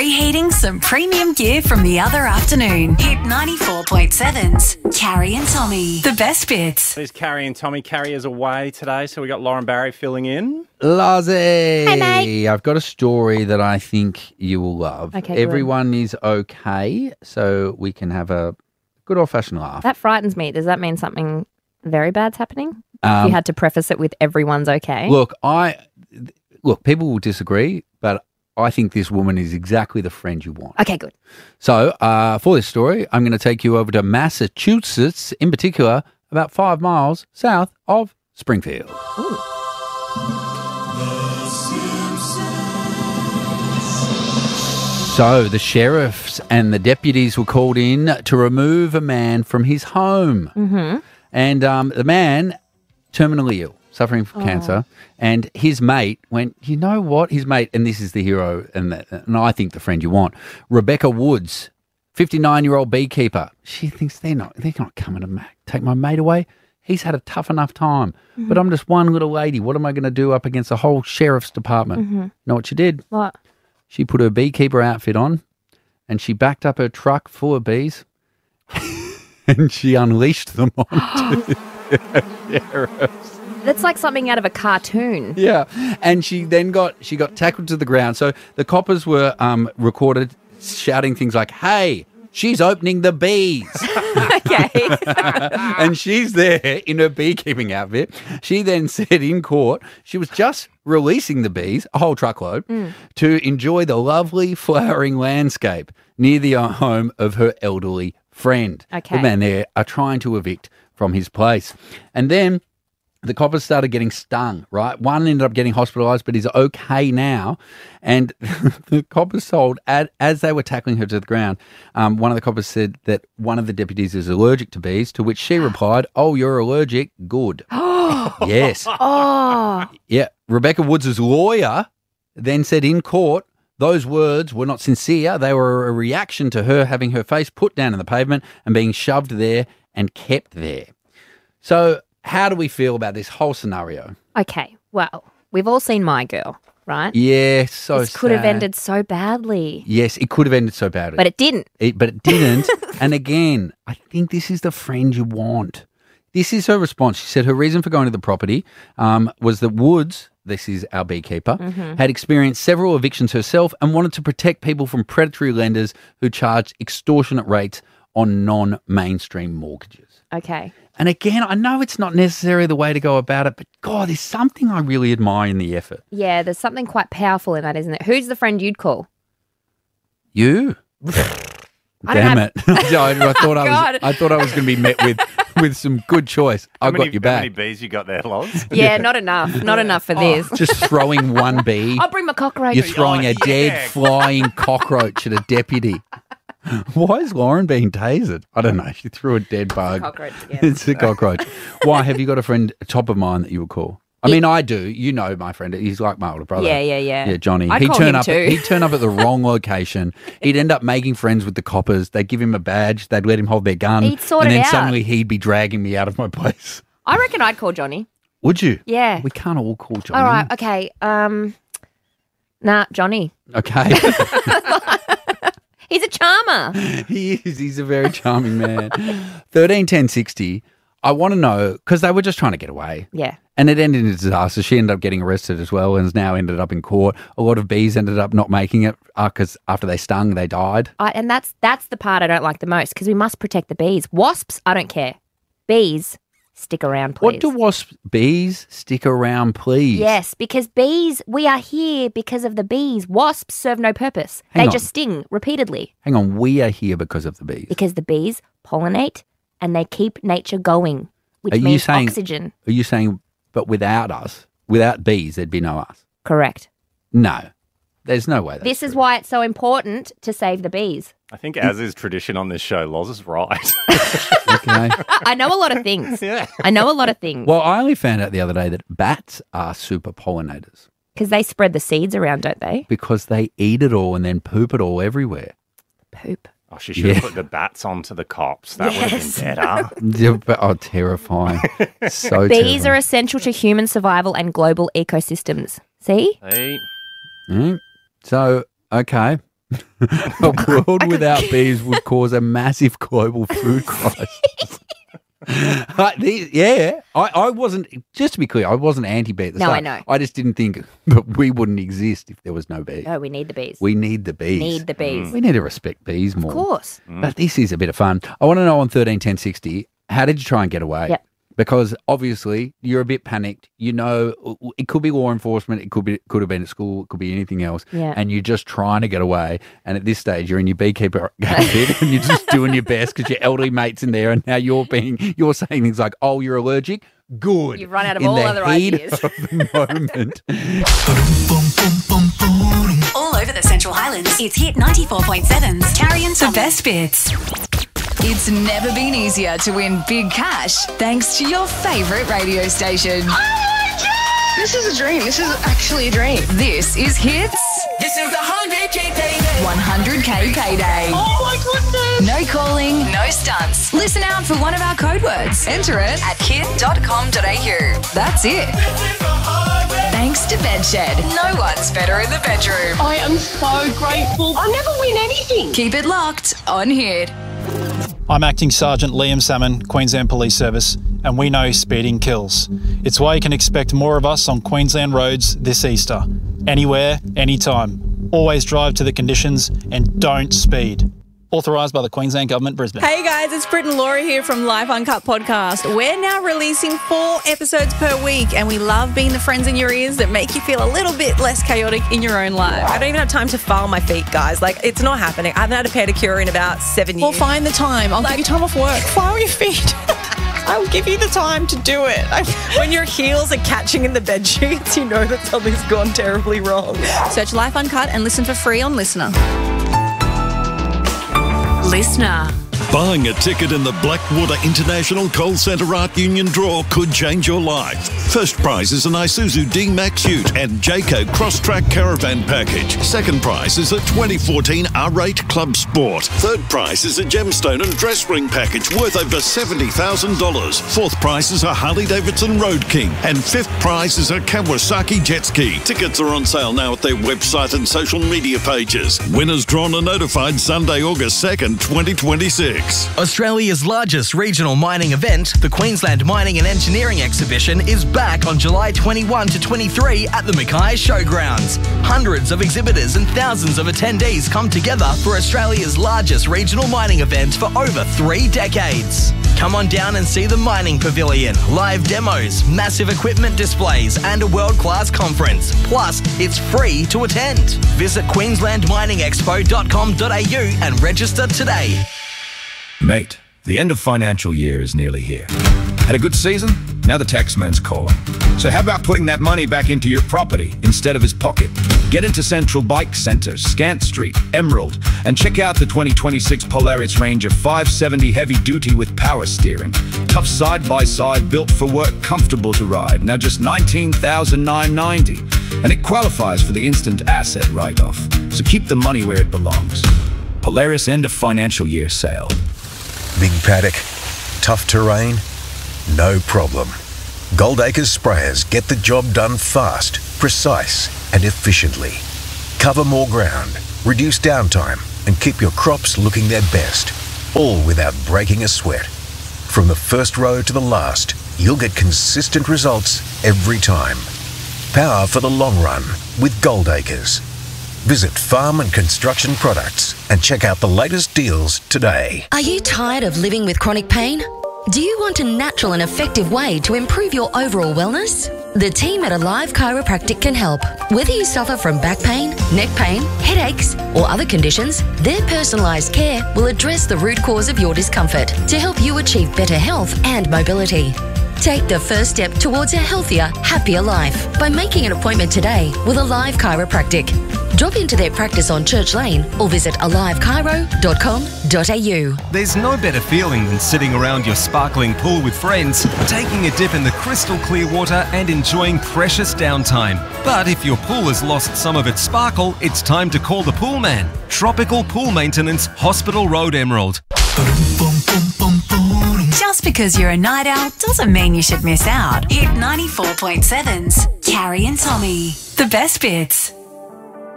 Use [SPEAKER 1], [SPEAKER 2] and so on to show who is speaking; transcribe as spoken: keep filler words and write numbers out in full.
[SPEAKER 1] Reheating some premium gear from the other afternoon. Hit ninety-four point seven's Carrie and Tommy. The best bits.
[SPEAKER 2] There's Carrie and Tommy. Carrie is away today, so we got Lauren Barry filling in.
[SPEAKER 3] Lozzie.
[SPEAKER 4] Hey, mate.
[SPEAKER 3] I've got a story that I think you will love.
[SPEAKER 4] Okay, good.
[SPEAKER 3] Everyone is okay, so we can have a good old-fashioned laugh.
[SPEAKER 4] That frightens me. Does that mean something very bad's happening?
[SPEAKER 3] Um,
[SPEAKER 4] if you had to preface it with everyone's okay.
[SPEAKER 3] Look, I look. People will disagree, but I think this woman is exactly the friend you want.
[SPEAKER 4] Okay, good.
[SPEAKER 3] So, uh, for this story, I'm going to take you over to Massachusetts, in particular, about five miles south of Springfield.
[SPEAKER 4] Ooh.
[SPEAKER 3] So, the sheriffs and the deputies were called in to remove a man from his home.
[SPEAKER 4] Mm-hmm.
[SPEAKER 3] And um, the man, terminally ill, suffering from cancer, and his mate went, you know what? His mate, and this is the hero, and, the, and I think the friend you want, Rebecca Woods, fifty-nine-year-old beekeeper. She thinks they're not, they're not coming to ma- take my mate away. He's had a tough enough time,
[SPEAKER 4] Mm-hmm.
[SPEAKER 3] but I'm just one little lady. What am I going to do up against the whole sheriff's department?
[SPEAKER 4] Mm-hmm.
[SPEAKER 3] Know what she did?
[SPEAKER 4] What?
[SPEAKER 3] She put her beekeeper outfit on, and she backed up her truck full of bees, and she unleashed them onto the sheriffs.
[SPEAKER 4] That's like something out of a cartoon.
[SPEAKER 3] Yeah, and she then got she got tackled to the ground. So the coppers were um, recorded shouting things like, "Hey, she's opening the bees,"
[SPEAKER 4] Okay.
[SPEAKER 3] and she's there in her beekeeping outfit. She then said in court she was just releasing the bees, a whole truckload, to enjoy the lovely flowering landscape near the home of her elderly friend.
[SPEAKER 4] Okay.
[SPEAKER 3] The man there are trying to evict from his place, and then the coppers started getting stung, right? One ended up getting hospitalised, but is okay now. And the coppers told, as, as they were tackling her to the ground, um, one of the coppers said that one of the deputies is allergic to bees, to which she replied, "Oh, you're allergic? Good." Yes.
[SPEAKER 4] Oh.
[SPEAKER 3] Yeah. Rebecca Woods' lawyer then said in court, those words were not sincere. They were a reaction to her having her face put down in the pavement and being shoved there and kept there. So, how do we feel about this whole scenario?
[SPEAKER 4] Okay. Well, we've all seen My Girl, right?
[SPEAKER 3] Yeah, so
[SPEAKER 4] This could have
[SPEAKER 3] sad.
[SPEAKER 4] ended so badly.
[SPEAKER 3] Yes, it could have ended so badly.
[SPEAKER 4] But it didn't.
[SPEAKER 3] It, but it didn't. And again, I think this is the friend you want. This is her response. She said her reason for going to the property um, was that Woods, this is our beekeeper,
[SPEAKER 4] Mm-hmm.
[SPEAKER 3] had experienced several evictions herself and wanted to protect people from predatory lenders who charged extortionate rates on non-mainstream mortgages.
[SPEAKER 4] Okay.
[SPEAKER 3] And again, I know it's not necessarily the way to go about it, but God, there's something I really admire in the effort.
[SPEAKER 4] Yeah, there's something quite powerful in that, isn't it? Who's the friend you'd call?
[SPEAKER 3] You.
[SPEAKER 4] I don't
[SPEAKER 3] Damn
[SPEAKER 4] have-
[SPEAKER 3] it! I, I thought I was.
[SPEAKER 4] God.
[SPEAKER 3] I thought I was going to be met with with some good choice. I
[SPEAKER 2] How
[SPEAKER 3] got
[SPEAKER 2] many,
[SPEAKER 3] you
[SPEAKER 2] How many
[SPEAKER 3] back.
[SPEAKER 2] bees you got there, Loz?
[SPEAKER 4] Yeah, not enough. Not enough for this.
[SPEAKER 3] Just throwing one bee.
[SPEAKER 4] I'll bring my cockroach.
[SPEAKER 3] You're throwing
[SPEAKER 2] Oh,
[SPEAKER 3] a dead
[SPEAKER 2] yeah.
[SPEAKER 3] flying cockroach at a deputy. Why is Lauren being tasered? I don't know. She threw a dead bug.
[SPEAKER 4] cockroach again.
[SPEAKER 3] It's a cockroach. Why? Have you got a friend top of mind that you would call? I mean, I do. You know my friend. He's like my older brother.
[SPEAKER 4] Yeah, yeah, yeah.
[SPEAKER 3] Yeah, Johnny.
[SPEAKER 4] I'd
[SPEAKER 3] he'd
[SPEAKER 4] call
[SPEAKER 3] turn
[SPEAKER 4] him
[SPEAKER 3] up.
[SPEAKER 4] too.
[SPEAKER 3] He'd turn up at the wrong location. He'd end up making friends with the coppers. They'd give him a badge. They'd let him hold their gun.
[SPEAKER 4] He'd sort
[SPEAKER 3] and
[SPEAKER 4] it
[SPEAKER 3] then
[SPEAKER 4] out.
[SPEAKER 3] suddenly he'd be dragging me out of my place.
[SPEAKER 4] I reckon I'd call Johnny.
[SPEAKER 3] Would you?
[SPEAKER 4] Yeah.
[SPEAKER 3] We can't all call Johnny.
[SPEAKER 4] All right. Okay. Um. Nah, Johnny.
[SPEAKER 3] Okay.
[SPEAKER 4] He's a charmer.
[SPEAKER 3] He is. He's a very charming man. thirteen ten sixty. I want to know, because they were just trying to get away.
[SPEAKER 4] Yeah.
[SPEAKER 3] And it ended in a disaster. She ended up getting arrested as well and has now ended up in court. A lot of bees ended up not making it because after they stung, they died.
[SPEAKER 4] I, and that's that's the part I don't like the most because we must protect the bees. Wasps, I don't care. Bees, stick around, please.
[SPEAKER 3] What do wasps, bees, stick around, please?
[SPEAKER 4] Yes, because bees, we are here because of the bees. Wasps serve no purpose.
[SPEAKER 3] Hang
[SPEAKER 4] they
[SPEAKER 3] on.
[SPEAKER 4] just sting repeatedly
[SPEAKER 3] Hang on, we are here because of the bees.
[SPEAKER 4] because the bees pollinate and they keep nature going, which
[SPEAKER 3] Are you
[SPEAKER 4] means
[SPEAKER 3] saying-
[SPEAKER 4] oxygen.
[SPEAKER 3] Are you saying, but without us, without bees, there'd be no us?
[SPEAKER 4] Correct.
[SPEAKER 3] No. There's no way. That's
[SPEAKER 4] This is
[SPEAKER 3] true.
[SPEAKER 4] why it's so important to save the bees.
[SPEAKER 2] I think, as is tradition on this show, Loz is right.
[SPEAKER 3] Okay.
[SPEAKER 4] I know a lot of things.
[SPEAKER 2] Yeah.
[SPEAKER 4] I know a lot of things
[SPEAKER 3] Well, I only found out the other day that bats are super pollinators
[SPEAKER 4] because they spread the seeds around, don't they?
[SPEAKER 3] because they eat it all and then poop it all everywhere.
[SPEAKER 4] Poop.
[SPEAKER 2] Oh, she should
[SPEAKER 3] Yeah.
[SPEAKER 2] have put the bats onto the cops. That would
[SPEAKER 4] Yes.
[SPEAKER 2] have been better.
[SPEAKER 3] Yeah, but- oh, terrifying. So
[SPEAKER 4] Bees
[SPEAKER 3] terrifying.
[SPEAKER 4] are essential to human survival and global ecosystems. See?
[SPEAKER 2] Hey,
[SPEAKER 3] Mm. So, okay. A world without bees would cause a massive global food crisis. Uh, these, yeah, I, I wasn't, just to be clear, I wasn't anti-bee at the
[SPEAKER 4] No,
[SPEAKER 3] start.
[SPEAKER 4] I know.
[SPEAKER 3] I just didn't think that we wouldn't exist if there was no bees.
[SPEAKER 4] No, we need the bees.
[SPEAKER 3] We need the bees.
[SPEAKER 4] need the bees.
[SPEAKER 3] We need to respect bees more.
[SPEAKER 4] Of course.
[SPEAKER 3] But this is a bit of fun. I want to know on thirteen ten sixty, how did you try and get away?
[SPEAKER 4] Yep.
[SPEAKER 3] Because obviously you're a bit panicked. You know, it could be law enforcement. It could be could have been at school. It could be anything else.
[SPEAKER 4] Yeah.
[SPEAKER 3] And you're just trying to get away. And at this stage, you're in your beekeeper outfit and you're just doing your best because your elderly mate's in there. And now you're being you're saying things like, "Oh, you're allergic. Good."
[SPEAKER 4] You've run out of
[SPEAKER 3] in
[SPEAKER 4] all
[SPEAKER 3] the
[SPEAKER 4] other
[SPEAKER 3] heat
[SPEAKER 4] ideas.
[SPEAKER 3] of the moment.
[SPEAKER 1] All over the Central Highlands, it's Hit ninety-four point seven's Carrie and Tommy. The best bits. It's never been easier to win big cash thanks to your favourite radio station.
[SPEAKER 5] Oh my God! This is a dream. This is actually a dream.
[SPEAKER 1] This is Hits
[SPEAKER 6] This is the one hundred K payday.
[SPEAKER 1] one hundred K Payday.
[SPEAKER 5] Oh my goodness!
[SPEAKER 1] No calling, no stunts. Listen out for one of our code words. Enter it at hit dot com dot a u. That's it. Thanks to Bedshed. No one's better in the bedroom.
[SPEAKER 5] I am so grateful. I never win anything.
[SPEAKER 1] Keep it locked on Hit.
[SPEAKER 7] I'm Acting Sergeant Liam Salmon, Queensland Police Service, and we know speeding kills. It's why you can expect more of us on Queensland roads this Easter. Anywhere, anytime. Always drive to the conditions and don't speed. Authorised by the Queensland Government, Brisbane.
[SPEAKER 8] Hey guys, it's Britt and Laura here from Life Uncut Podcast. We're now releasing four episodes per week and we love being the friends in your ears that make you feel a little bit less chaotic in your own life.
[SPEAKER 9] I don't even have time to file my feet, guys. Like, it's not happening. I haven't had a pedicure in about seven years.
[SPEAKER 8] Well, find the time. I'll
[SPEAKER 9] Like-
[SPEAKER 8] give you time off work. File your feet. I'll give you the time to do it.
[SPEAKER 9] When your heels are catching in the bed sheets, you know that something's gone terribly wrong.
[SPEAKER 8] Search Life Uncut and listen for free on Listener.
[SPEAKER 1] Listener.
[SPEAKER 10] Buying a ticket in the Blackwater International Coal Centre Art Union draw could change your life. First prize is an Isuzu D-Max Ute and Jayco Cross-Track Caravan Package. Second prize is a twenty fourteen R eight Club Sport. Third prize is a Gemstone and Dress Ring Package worth over seventy thousand dollars. Fourth prize is a Harley-Davidson Road King. And fifth prize is a Kawasaki Jet Ski. Tickets are on sale now at their website and social media pages. Winners drawn are notified Sunday, August second, twenty twenty-six.
[SPEAKER 11] Australia's largest regional mining event, the Queensland Mining and Engineering Exhibition, is back on July twenty-first to twenty-third at the Mackay Showgrounds. Hundreds of exhibitors and thousands of attendees come together for Australia's largest regional mining event for over three decades. Come on down and see the Mining Pavilion, live demos, massive equipment displays, and a world-class conference. Plus, it's free to attend. Visit queensland mining expo dot com dot a u and register today.
[SPEAKER 12] Mate, the end of financial year is nearly here. Had a good season? Now the taxman's calling. So how about putting that money back into your property instead of his pocket? Get into Central Bike Centre, Scant Street, Emerald, and check out the twenty twenty-six Polaris Ranger five seventy heavy duty with power steering. Tough side-by-side, built for work, comfortable to ride. Now just nineteen thousand nine hundred ninety dollars. And it qualifies for the instant asset write-off. So keep the money where it belongs. Polaris end of financial year sale.
[SPEAKER 13] Big paddock, tough terrain, no problem. Goldacres sprayers get the job done fast, precise and efficiently. Cover more ground, reduce downtime and keep your crops looking their best, all without breaking a sweat. From the first row to the last, you'll get consistent results every time. Power for the long run with Goldacres. Visit Farm and Construction Products and check out the latest deals today.
[SPEAKER 14] Are you tired of living with chronic pain? Do you want a natural and effective way to improve your overall wellness? The team at Alive Chiropractic can help. Whether you suffer from back pain, neck pain, headaches, or other conditions, their personalised care will address the root cause of your discomfort to help you achieve better health and mobility. Take the first step towards a healthier, happier life by making an appointment today with Alive Chiropractic. Drop into their practice on Church Lane or visit alive chiro dot com dot a u.
[SPEAKER 15] There's no better feeling than sitting around your sparkling pool with friends, taking a dip in the crystal clear water and enjoying precious downtime. But if your pool has lost some of its sparkle, it's time to call the pool man. Tropical Pool Maintenance, Hospital Road, Emerald.
[SPEAKER 1] Just because you're a night owl doesn't mean you should miss out. Hit ninety-four point seven's Carrie and Tommy. The best bits.